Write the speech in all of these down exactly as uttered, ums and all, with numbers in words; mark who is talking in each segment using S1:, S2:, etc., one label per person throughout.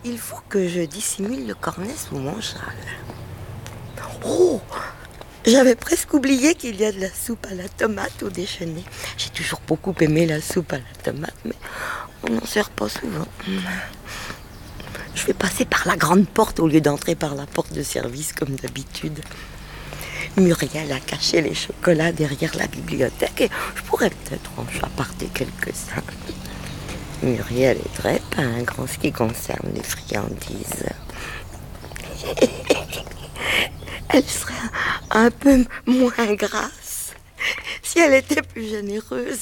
S1: il faut que je dissimule le cornet sous mon châle. Oh! J'avais presque oublié qu'il y a de la soupe à la tomate au déjeuner. J'ai toujours beaucoup aimé la soupe à la tomate, mais on n'en sert pas souvent. Je vais passer par la grande porte au lieu d'entrer par la porte de service comme d'habitude. Muriel a caché les chocolats derrière la bibliothèque et je pourrais peut-être en apporter quelques-uns. Muriel est très pingre en ce qui concerne les friandises. Elle serait un peu moins grasse si elle était plus généreuse.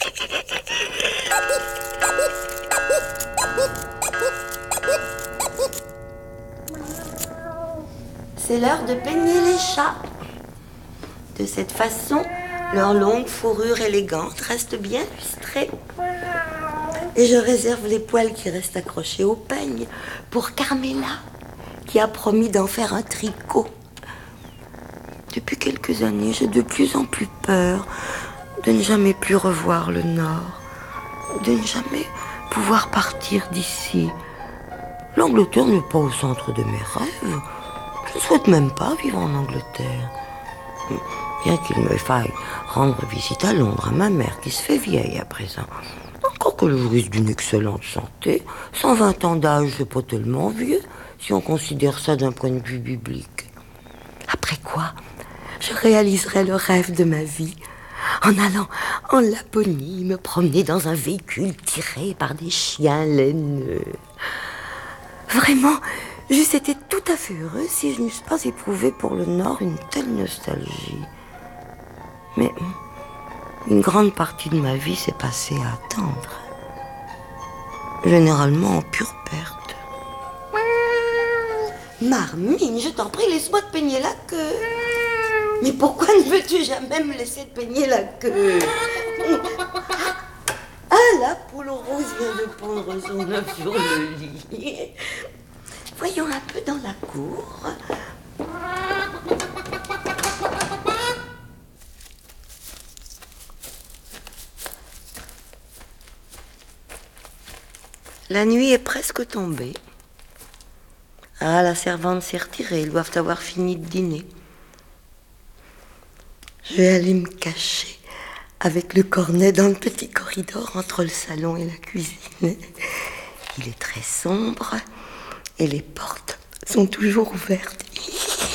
S1: C'est l'heure de peigner les chats. De cette façon, leur longue fourrure élégante reste bien lustrée. Et je réserve les poils qui restent accrochés au peigne pour Carmela, qui a promis d'en faire un tricot. Depuis quelques années, j'ai de plus en plus peur de ne jamais plus revoir le Nord, de ne jamais pouvoir partir d'ici. L'Angleterre n'est pas au centre de mes rêves. Je ne souhaite même pas vivre en Angleterre. Bien qu'il me faille rendre visite à Londres à ma mère qui se fait vieille à présent. Encore que je jouisse d'une excellente santé, cent vingt ans d'âge, c'est pas tellement vieux si on considère ça d'un point de vue biblique. Après quoi, je réaliserai le rêve de ma vie en allant en Laponie me promener dans un véhicule tiré par des chiens laineux. Vraiment, j'eusse été tout à fait heureuse si je n'eusse pas éprouvé pour le Nord une telle nostalgie. Mais une grande partie de ma vie s'est passée à attendre. Généralement en pure perte. Marmine, je t'en prie, laisse-moi te peigner la queue. Mais pourquoi ne veux-tu jamais me laisser te peigner la queue? Ah, la poule rose vient de pondre son œuf sur le lit. Voyons un peu dans la cour. La nuit est presque tombée. Ah, la servante s'est retirée. Ils doivent avoir fini de dîner. Je vais aller me cacher avec le cornet dans le petit corridor entre le salon et la cuisine. Il est très sombre et les portes sont toujours ouvertes.